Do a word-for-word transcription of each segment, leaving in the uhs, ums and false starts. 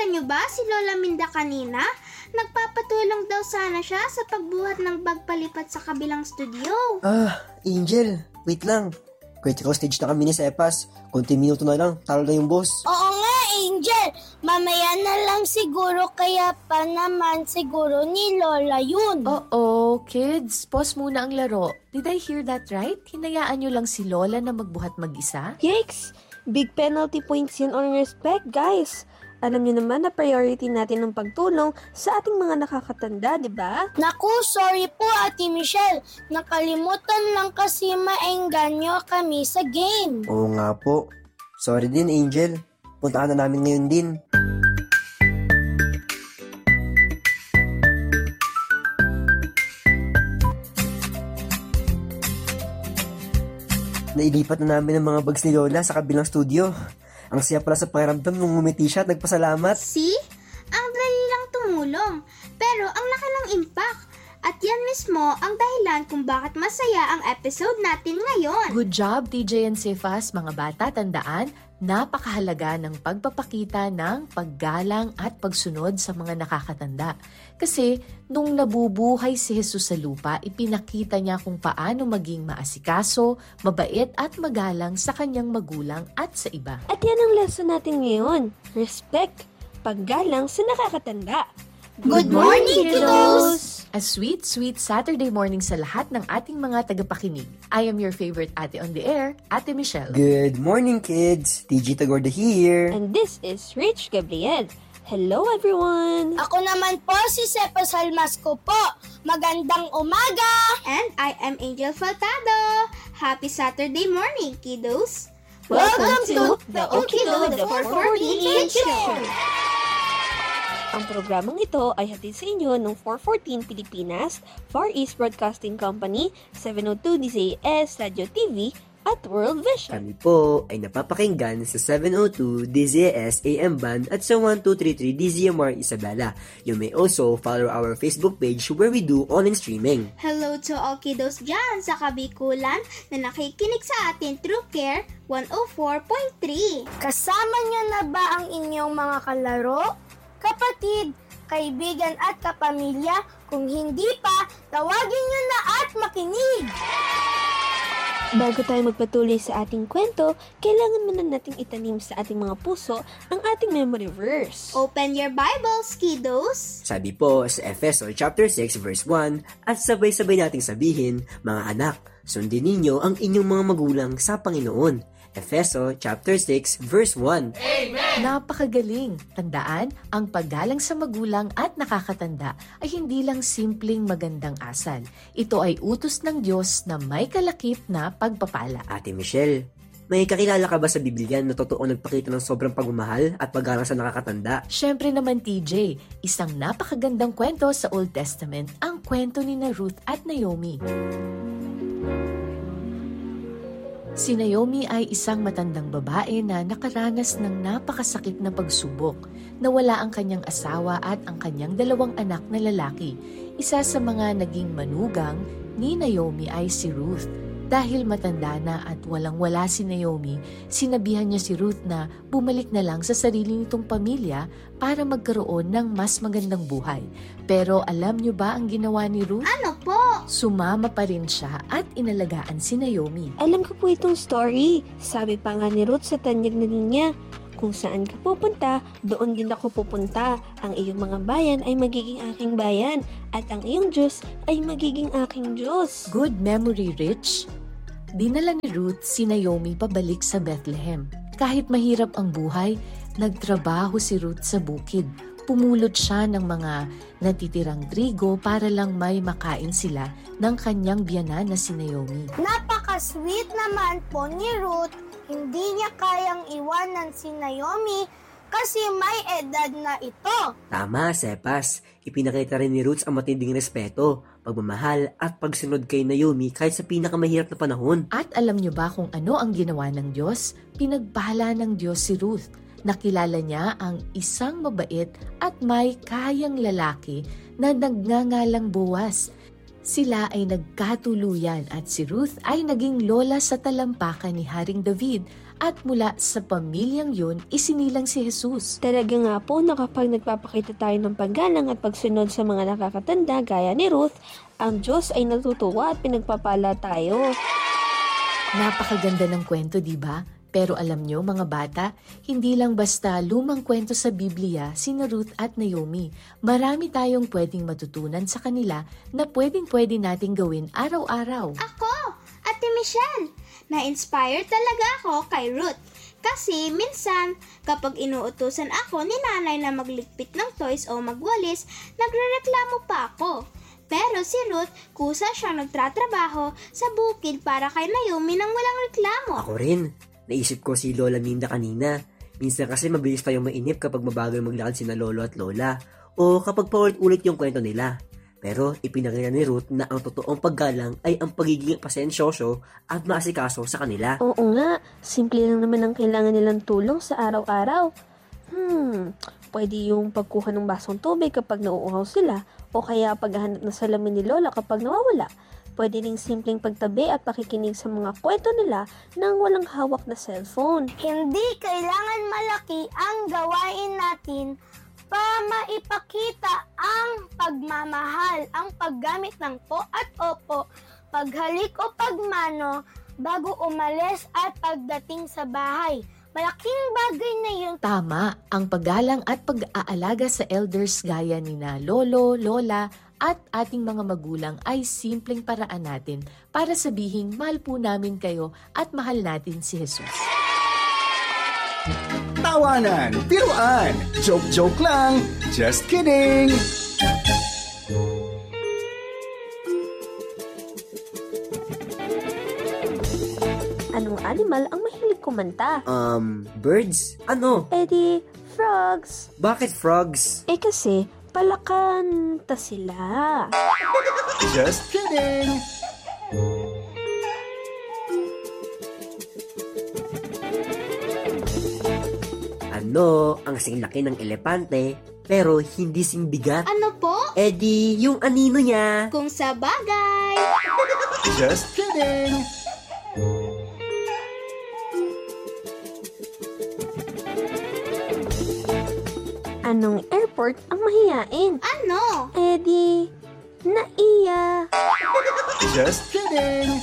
Nakita niyo ba si Lola Minda kanina? Nagpapatulong daw sana siya sa pagbuhat ng bagpalipat sa kabilang studio. Ah, Angel, wait lang. Critical stage na kami ni Sepas. Kunti minuto na lang, talo na yung boss. Oo nga, Angel. Mamaya na lang siguro, kaya pa naman siguro ni Lola yun. Oo, kids. Pause muna ang laro. Did I hear that right? Hinayaan nyo lang si Lola na magbuhat mag-isa? Yikes! Big penalty points yan on respect, guys. Alam niyo naman na priority natin ng pagtulong sa ating mga nakakatanda, di ba? Naku, sorry po, Ate Michelle. Nakalimutan lang kasi maengganyo kami sa game. Oo nga po. Sorry din, Angel. Puntaan na namin ngayon din. Nailipat na namin ang mga bags ni Lola sa kabilang studio. Ang siya pala sa pakiramdam nung ngumiti siya at nagpasalamat. See? Ang dali lang tumulong. Pero ang laki ng impact. At yan mismo ang dahilan kung bakit masaya ang episode natin ngayon. Good job, T J and Sefas, mga bata. Tandaan, napakahalaga ng pagpapakita ng paggalang at pagsunod sa mga nakakatanda. Kasi nung nabubuhay si Jesus sa lupa, ipinakita niya kung paano maging maasikaso, mabait at magalang sa kanyang magulang at sa iba. At yan ang lesson natin ngayon. Respect, paggalang sa nakakatanda. Good morning, kiddos! A sweet, sweet Saturday morning sa lahat ng ating mga tagapakinig. I am your favorite ate on the air, Ate Michelle. Good morning, kids! T G Tagorda here. And this is Rich Gabriel. Hello, everyone! Ako naman po si Sepa Salmasco po. Magandang umaga! And I am Angel Faltado. Happy Saturday morning, kiddos! Welcome to the Okido the four fourteen Show! Ang programang ito ay hatid sa inyo ng four fourteen Pilipinas, Far East Broadcasting Company, seven oh two D Z S Radio T V, at World Vision. Kami po ay napapakinggan sa seven oh two D Z S A M Band at sa one two three three D Z M R Isabela. You may also follow our Facebook page where we do online streaming. Hello to all kiddos dyan sa Kabikulan na nakikinig sa atin through Care one oh four point three. Kasama niyo na ba ang inyong mga kalaro, kapatid, kaibigan at kapamilya? Kung hindi pa, tawagin niyo na at makinig! Bago tayo magpatuloy sa ating kwento, kailangan muna nating itanim sa ating mga puso ang ating memory verse. Open your Bibles, kiddos! Sabi po sa Efeso chapter six verse one, at sabay-sabay nating sabihin, mga anak, sundin ninyo ang inyong mga magulang sa Panginoon. Efeso chapter six verse one. Napakagaling! Tandaan, ang paggalang sa magulang at nakakatanda ay hindi lang simpleng magandang asal. Ito ay utos ng Diyos na may kalakip na pagpapala. Ate Michelle, may kakilala ka ba sa Biblia na totoo nagpakita ng sobrang pagmamahal at paggalang sa nakakatanda? Siyempre naman, T J, isang napakagandang kwento sa Old Testament, ang kwento ni na Ruth at Naomi. Si Naomi ay isang matandang babae na nakaranas ng napakasakit na pagsubok. Nawala ang kanyang asawa at ang kanyang dalawang anak na lalaki. Isa sa mga naging manugang ni Naomi ay si Ruth. Dahil matanda na at walang-wala si Naomi, sinabihan niya si Ruth na bumalik na lang sa sarili nitong pamilya para magkaroon ng mas magandang buhay. Pero alam niyo ba ang ginawa ni Ruth? Ano po? Sumama pa rin siya at inalagaan si Naomi. Alam ko po itong story. Sabi pa nga ni Ruth sa tanyag na niya, kung saan ka pupunta, doon din ako pupunta. Ang iyong mga bayan ay magiging aking bayan, at ang iyong Diyos ay magiging aking Diyos. Good memory, Rich. Dinala ni Ruth si Naomi pabalik sa Bethlehem. Kahit mahirap ang buhay, nagtrabaho si Ruth sa bukid. Pumulot siya ng mga natitirang trigo para lang may makain sila ng kanyang biyanan na si Naomi. Napaka-sweet naman po ni Ruth. Hindi niya kayang iwanan si Naomi kasi may edad na ito. Tama, Sepas. Ipinakita rin ni Ruth ang matinding respeto, pagmamahal at pagsunod kay Naomi kahit sa pinakamahirap na panahon. At alam niyo ba kung ano ang ginawa ng Diyos? Pinagpala ng Diyos si Ruth. Nakilala niya ang isang mabait at may kayang lalaki na nagngangalang Boaz. Sila ay nagkatuluyan at si Ruth ay naging lola sa talampakan ni Haring David, at mula sa pamilyang yun, isinilang si Jesus. Talaga nga po na kapag nagpapakita tayo ng paggalang at pagsunod sa mga nakakatanda gaya ni Ruth, ang Diyos ay natutuwa at pinagpapala tayo. Napakaganda ng kwento, di ba? Pero alam nyo mga bata, hindi lang basta lumang kwento sa Biblia sina Ruth at Naomi. Marami tayong pwedeng matutunan sa kanila na pwedeng-pwede nating gawin araw-araw. Ako, Ate Michelle, na-inspire talaga ako kay Ruth. Kasi minsan, kapag inuutusan ako ni nanay na magligpit ng toys o magwalis, nagrereklamo pa ako. Pero si Ruth, kusa siyang nagtratrabaho sa bukid para kay Naomi nang walang reklamo. Ako rin. Naisip ko si Lola Minda kanina. Minsan kasi mabilis tayong mainip kapag mabagal maglakad sina Lolo at Lola o kapag paulit-ulit yung kwento nila. Pero ipinakita ni Ruth na ang totoong paggalang ay ang pagiging pasensyoso at maasikaso sa kanila. Oo nga, simple lang naman ang kailangan nilang tulong sa araw-araw. Hmm, pwede yung pagkuha ng basong tubig kapag nauuhaw sila o kaya paghahanap ng salamin ni Lola kapag nawawala. Pwede ring simpleng pagtabi at pakikinig sa mga kwento nila nang walang hawak na cellphone. Hindi kailangan malaki ang gawain natin para maipakita ang pagmamahal, ang paggamit ng po at opo, paghalik o pagmano bago umalis at pagdating sa bahay. Malaking bagay na yun. Tama, ang paggalang at pag-aalaga sa elders gaya ni na Lolo, Lola, at ating mga magulang ay simpleng paraan natin para sabihin mahal po namin kayo at mahal natin si Jesus. Tawanan, biruan, joke-joke lang, just kidding! Anong animal ang mahilig kumanta? Um, birds? Ano? Eh di, frogs. Bakit frogs? Eh kasi, palakanta sila. Just kidding! Ano ang singlaki ng elepante pero hindi sing bigat? Ano po? Eh di, yung anino niya. Kung sa bagay. Just kidding! Anong airport ang mahiyain? Ano? Eh di, naiya. Just kidding!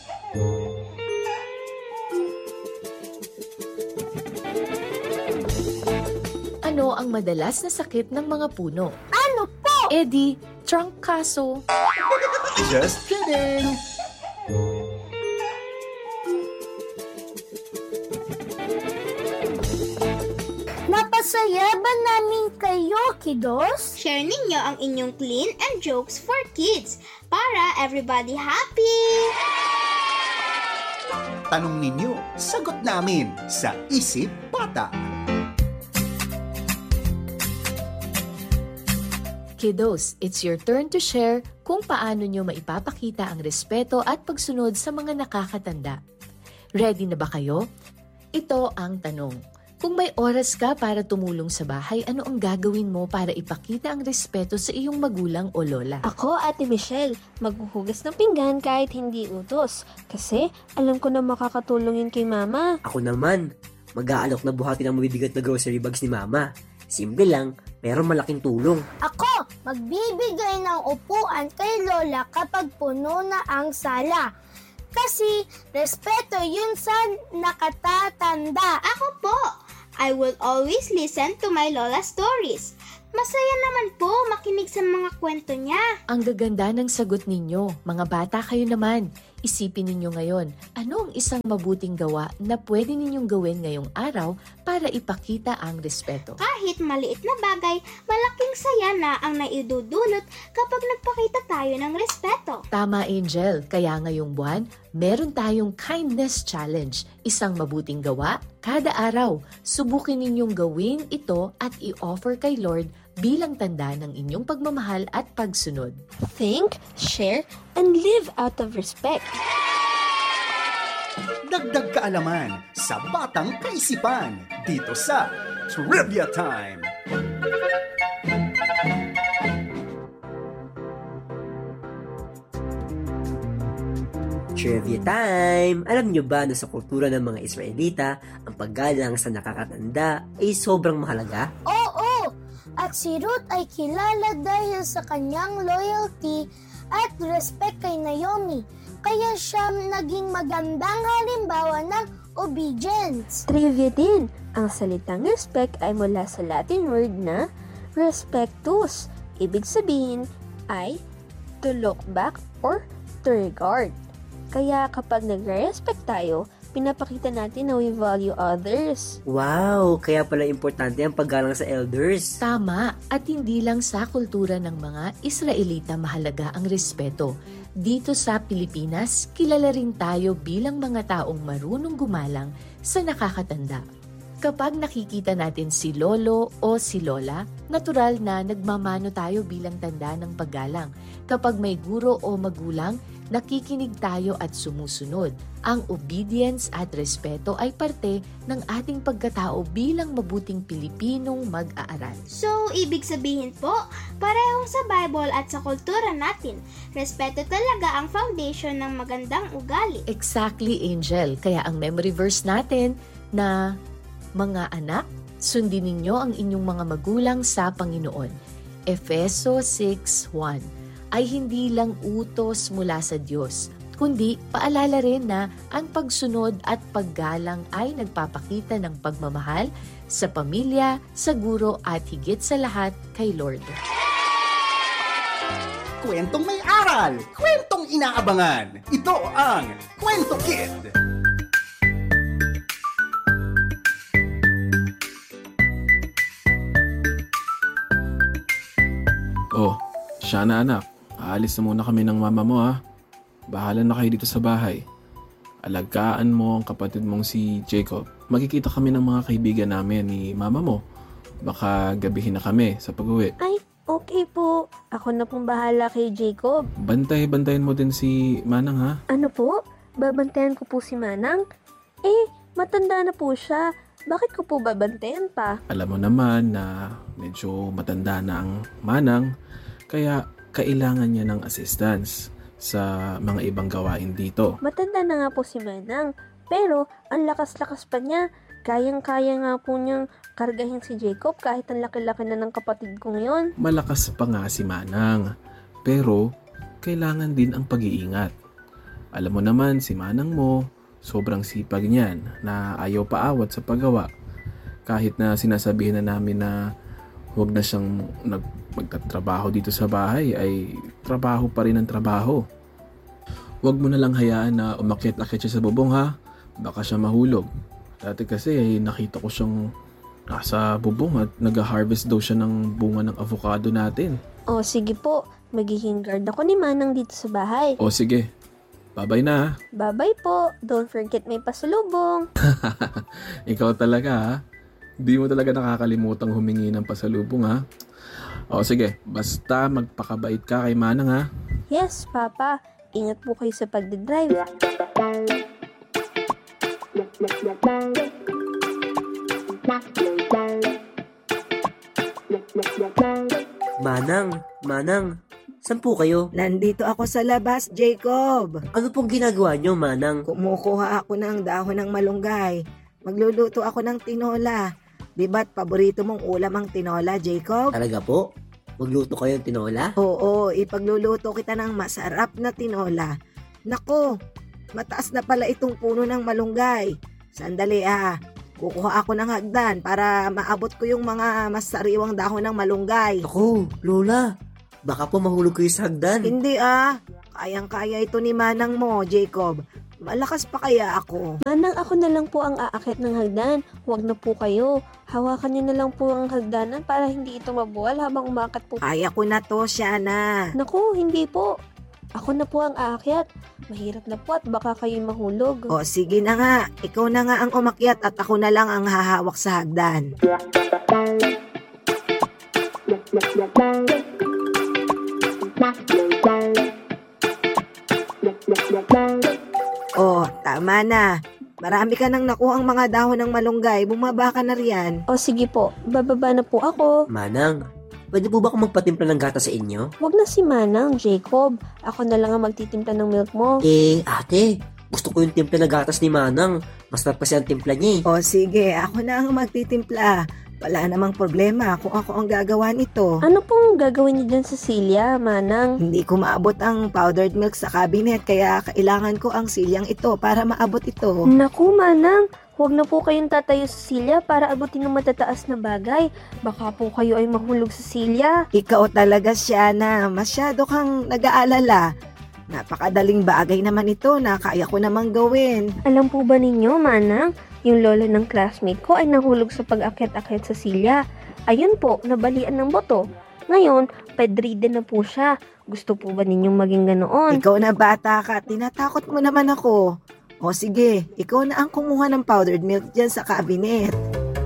Ano ang madalas na sakit ng mga puno? Ano po? Eh di, trangkaso. Just kidding! Napasaya ba namin kayo, kiddos? Share ninyo ang inyong clean and jokes for kids para everybody happy. Tanong ninyo, sagot namin sa Isip Bata. Kiddos, it's your turn to share kung paano nyo maipapakita ang respeto at pagsunod sa mga nakakatanda. Ready na ba kayo? Ito ang tanong. Kung may oras ka para tumulong sa bahay, ano ang gagawin mo para ipakita ang respeto sa iyong magulang o lola? Ako, Ate Michelle, maghuhugas ng pinggan kahit hindi utos. Kasi alam ko na makakatulong yun kay Mama. Ako naman, mag-aalok na buhatin ang mabibigat na grocery bags ni Mama. Simple lang, pero malaking tulong. Ako, magbibigay ng upuan kay Lola kapag puno na ang sala. Kasi respeto yun sa nakatatanda. Ako po, I will always listen to my Lola stories. Masaya naman po makinig sa mga kwento niya. Ang gaganda ng sagot ninyo. Mga bata kayo naman. Isipin ninyo ngayon, ano ang isang mabuting gawa na pwede ninyong gawin ngayong araw para ipakita ang respeto? Kahit maliit na bagay, malaking saya na ang naidudulot kapag nagpakita tayo ng respeto. Tama, Angel. Kaya ngayong buwan, meron tayong Kindness Challenge. Isang mabuting gawa kada araw. Subukin ninyong gawin ito at i-offer kay Lord bilang tanda ng inyong pagmamahal at pagsunod. Think, share, and live out of respect. Dagdag kaalaman sa Batang Kaisipan dito sa Trivia Time. Trivia time! Alam nyo ba na sa kultura ng mga Israelita, ang paggalang sa nakakatanda ay sobrang mahalaga? Oo! At si Ruth ay kilala dahil sa kanyang loyalty at respect kay Naomi. Kaya siya naging magandang halimbawa ng obedience. Trivia din, ang salitang respect ay mula sa Latin word na respectus. Ibig sabihin ay to look back or to regard. Kaya kapag nagre-respect tayo, pinapakita natin na we value others. Wow! Kaya pala importante ang paggalang sa elders. Tama, at hindi lang sa kultura ng mga Israelita mahalaga ang respeto. Dito sa Pilipinas, kilala rin tayo bilang mga taong marunong gumalang sa nakakatanda. Kapag nakikita natin si lolo o si lola, natural na nagmamano tayo bilang tanda ng paggalang. Kapag may guro o magulang, nakikinig tayo at sumusunod. Ang obedience at respeto ay parte ng ating pagkatao bilang mabuting Pilipinong mag-aaral. So, ibig sabihin po, parehong sa Bible at sa kultura natin, respeto talaga ang foundation ng magandang ugali. Exactly, Angel. Kaya ang memory verse natin na mga anak, sundin ninyo ang inyong mga magulang sa Panginoon. Efeso six one ay hindi lang utos mula sa Diyos, kundi paalala rin na ang pagsunod at paggalang ay nagpapakita ng pagmamahal sa pamilya, sa guro at higit sa lahat kay Lord. Kwentong may aral, kwentong inaabangan. Ito ang Kwento Kid. Oh, siya na anak. Aalis na muna kami ng mama mo ha. Bahala na kayo dito sa bahay. Alagaan mo ang kapatid mong si Jacob. Magkikita kami ng mga kaibigan namin ni mama mo. Baka gabihin na kami sa pag-uwi. Ay, okay po. Ako na pong bahala kay Jacob. Bantay-bantayin mo din si Manang ha. Ano po? Babantayan ko po si Manang? Eh, matanda na po siya. Bakit ko po babantayan pa? Alam mo naman na medyo matanda na ang Manang. Kaya kailangan niya ng assistance sa mga ibang gawain dito. Matanda na nga po si Manang. Pero, ang lakas-lakas pa niya. Kayang-kaya nga po niyang kargahin si Jacob kahit ang laki-laki na ng kapatid kong yon. Malakas pa nga si Manang. Pero, kailangan din ang pag-iingat. Alam mo naman, si Manang mo, sobrang sipag niyan na ayaw paawat sa paggawa. Kahit na sinasabihin na namin na huwag na siyang nag, magtatrabaho dito sa bahay, ay trabaho pa rin ang trabaho. Huwag mo na lang hayaan na umakyat-akyat siya sa bubong ha. Baka siya mahulog. Dati kasi ay nakita ko siyang nasa bubong at nag-harvest daw siya ng bunga ng avocado natin. O sige po, magiging guard ako ni Manang dito sa bahay. O sige, bye-bye na ha. Bye-bye po. Don't forget may pasalubong. Ikaw talaga ha. Di mo talaga nakakalimutang humingi ng pasalubong ha. O sige, basta magpakabait ka kay Manang ha. Yes, Papa. Ingat po kayo sa pagdadrive. Manang, Manang, saan po kayo? Nandito ako sa labas, Jacob. Ano pong ginagawa nyo, Manang? Kumukuha ako ng dahon ng malunggay. Magluluto ako ng tinola. Di ba't paborito mong ulam ang tinola, Jacob? Talaga po? Magluto kayo ng tinola? Oo, ipagluluto kita ng masarap na tinola. Nako, mataas na pala itong puno ng malunggay. Sandali ah, kukuha ako ng hagdan para maabot ko yung mga masariwang dahon ng malunggay. Ako, Lola, baka po mahulog kayo sa hagdan. Hindi ah, kayang-kaya ito ni Manang mo, Jacob. Malakas pa kaya ako? Manang, ako na lang po ang aakyat ng hagdan. Huwag na po kayo. Hawakan niyo na lang po ang hagdanan para hindi ito mabuwal habang umakyat po. Kaya ko na to, Shana. Naku, hindi po. Ako na po ang aakyat. Mahirap na po at baka kayo mahulog. O sige na nga, ikaw na nga ang umakyat at ako na lang ang hahawak sa hagdan. Oh, tama na. Marami ka nang nakuhang mga dahon ng malunggay. Bumaba ka na riyan. O sige po, bababa na po ako. Manang, pwede po ba akong magpatimpla ng gatas sa inyo? Wag na si Manang, Jacob. Ako na lang ang magtitimpla ng milk mo. Eh, ate, gusto ko yung timpla na gatas ni Manang. Masarap kasi ang timpla niya eh. O sige, ako na ang magtitimpla. Wala namang problema kung ako ang gagawa nito. Ano pong gagawin niyo dyan sa silya, Manang? Hindi ko maabot ang powdered milk sa cabinet kaya kailangan ko ang silyang ito para maabot ito. Naku, Manang. Huwag na po kayong tatayo sa silya para abutin ng matataas na bagay. Baka po kayo ay mahulog sa silya. Ikaw talaga, Shana. Masyado kang nag-aalala. Napakadaling bagay naman ito na kaya ko namang gawin. Alam po ba ninyo, Manang? Yung lola ng classmate ko ay nahulog sa pag-akyat-akyat sa silya. Ayun po, nabalian ng boto. Ngayon, bedridden na po siya. Gusto po ba ninyong maging ganoon? Ikaw na bata ka, tinatakot mo naman ako. O sige, ikaw na ang kumuha ng powdered milk dyan sa cabinet.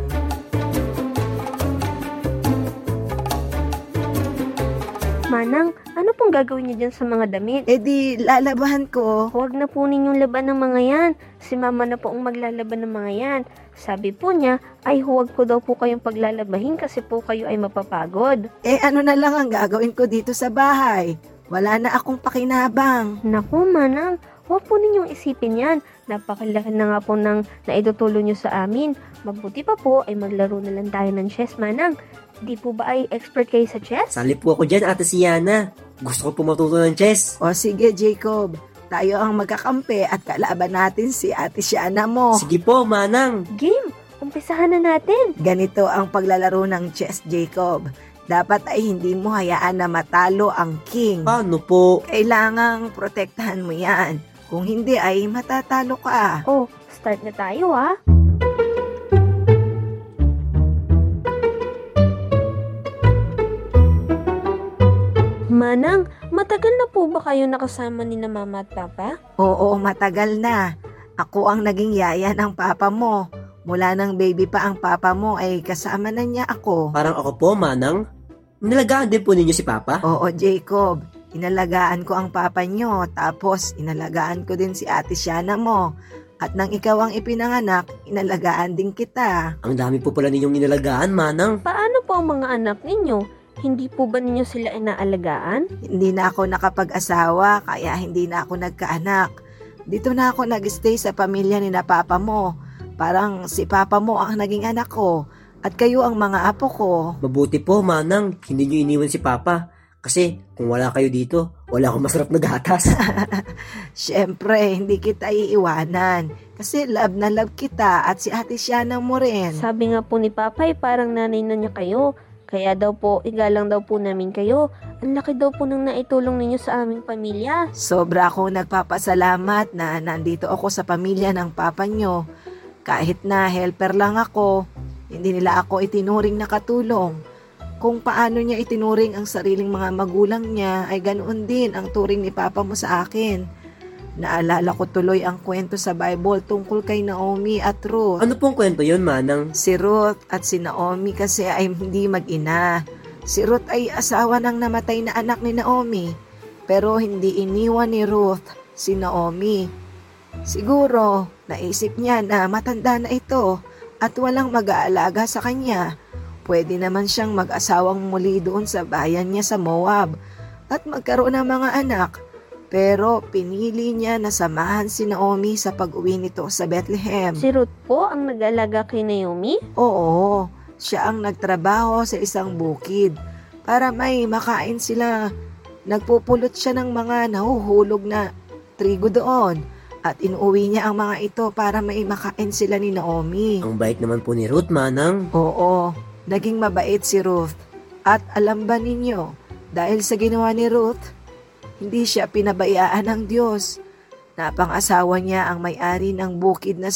Manang, ano pong gagawin niyo dyan sa mga damit? E di, lalabahan ko. Huwag na po ninyong laban ng mga yan. Si mama na po ang maglalaban ng mga yan. Sabi po niya, ay huwag ko daw po kayong paglalabahin kasi po kayo ay mapapagod. Eh ano na lang ang gagawin ko dito sa bahay? Wala na akong pakinabang. Naku, Manang, huwag po ninyong isipin yan. Napakalaki na nga po ng naitutulong nyo sa amin. Mabuti pa po ay maglaro na lang tayo ng chess, Manang. Di po ba ay expert kayo sa chess? Sali po ako dyan, ate Siana. Gusto ko po matuto ng chess. O sige, Jacob. Tayo ang magkakampi at kalaban natin si ate Shana mo. Sige po, Manang. Game! Umpisahan na natin. Ganito ang paglalaro ng chess, Jacob. Dapat ay hindi mo hayaan na matalo ang king. Paano po? Kailangang protektahan mo yan. Kung hindi ay matatalo ka. Oh, start na tayo ah. Manang, matagal na po ba kayo nakasama ni na mama at papa? Oo, matagal na. Ako ang naging yaya ng papa mo. Mula nang baby pa ang papa mo ay kasama na niya ako. Parang ako po, Manang. Nalagaan din po ninyo si Papa? Oo, Jacob. Inalagaan ko ang papa nyo, tapos inalagaan ko din si ate Shana mo. At nang ikaw ang ipinanganak, inalagaan din kita. Ang dami po pala ninyong inalagaan, Manang. Paano po ang mga anak ninyo? Hindi po ba ninyo sila inaalagaan? Hindi na ako nakapag-asawa, kaya hindi na ako nagkaanak. Dito na ako nag-stay sa pamilya ni na papa mo. Parang si papa mo ang naging anak ko. At kayo ang mga apo ko. Mabuti po, Manang. Hindi nyo iniwan si Papa. Kasi kung wala kayo dito, wala akong masarap na gatas. Siyempre, hindi kita iiwanan. Kasi love na love kita at si ate Shana mo rin. Sabi nga po ni Papa ay parang nanay na niya kayo. Kaya daw po, igalang daw po namin kayo. Ang laki daw po nang naitulong ninyo sa aming pamilya. Sobra akong nagpapasalamat na nandito ako sa pamilya ng papa nyo. Kahit na helper lang ako, hindi nila ako itinuring na katulong. Kung paano niya itinuring ang sariling mga magulang niya, ay ganoon din ang turing ni papa mo sa akin. Naalala ko tuloy ang kwento sa Bible tungkol kay Naomi at Ruth. Ano pong kwento yun, Manang? Si Ruth at si Naomi kasi ay hindi mag-ina. Si Ruth ay asawa ng namatay na anak ni Naomi, pero hindi iniwan ni Ruth si Naomi. Siguro, naisip niya na matanda na ito at walang mag-aalaga sa kanya. Pwede naman siyang mag-asawang muli doon sa bayan niya sa Moab at magkaroon ng mga anak. Pero pinili niya na samahan si Naomi sa pag-uwi nito sa Bethlehem. Si Ruth po ang nag-alaga kay Naomi? Oo, siya ang nagtrabaho sa isang bukid para may makain sila. Nagpupulot siya ng mga nahuhulog na trigo doon at inuwi niya ang mga ito para may makain sila ni Naomi. Ang bait naman po ni Ruth, Manang. Oo, naging mabait si Ruth. At alam ba ninyo, dahil sa ginawa ni Ruth, hindi siya pinabayaan ng Diyos. Napang-asawa niya ang may-ari ng bukid na